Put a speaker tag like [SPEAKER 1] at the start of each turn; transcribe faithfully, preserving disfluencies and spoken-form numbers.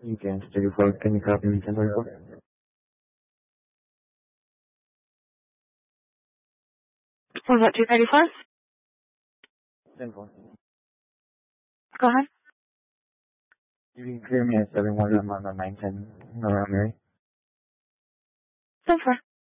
[SPEAKER 1] You can stay for, can you copy me ten thirty-four?
[SPEAKER 2] Was that two thirty-four?
[SPEAKER 1] ten four.
[SPEAKER 2] Go ahead.
[SPEAKER 1] You can clear me at seven one, I'm on the nine ten around Mary.
[SPEAKER 2] ten four.